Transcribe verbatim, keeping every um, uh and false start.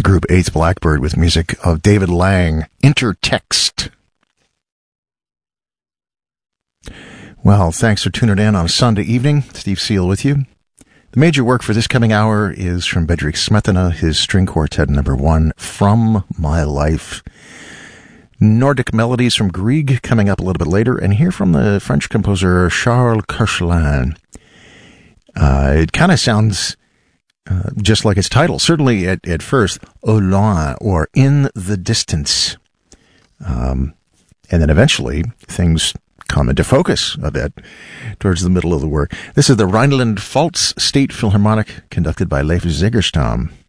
group Eighth Blackbird with music of David Lang, Intertext. Well, thanks for tuning in on a Sunday evening. Steve Seal with you. The major work for this coming hour is from Bedřich Smetana, his string quartet number one, From My Life. Nordic melodies from Grieg coming up a little bit later, and here from the French composer Charles Koechlin. Uh, it kind of sounds uh, just like its title, certainly at, at first, Au loin, or In the Distance. Um, and then eventually, things come into focus a bit towards the middle of the work. This is the Rhineland-Pfalz State Philharmonic, conducted by Leif Zegerstam.